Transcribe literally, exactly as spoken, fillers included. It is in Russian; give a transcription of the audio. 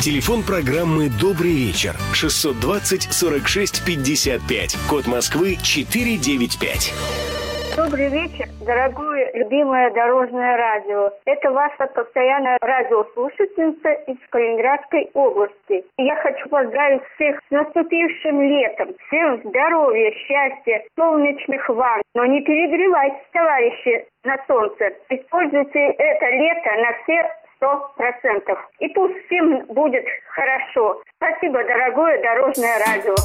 Телефон программы «Добрый вечер» шестьсот двадцать сорок шесть пятьдесят пять. Код Москвы четыреста девяносто пять. Добрый вечер, дорогое, любимое дорожное радио. Это ваша постоянная радиослушательница из Калининградской области. Я хочу поздравить всех с наступившим летом. Всем здоровья, счастья, солнечных ванн. Но не перегревайтесь, товарищи, на солнце. Используйте это лето на все сто процентов. И пусть всем будет хорошо. Спасибо, дорогое дорожное радио.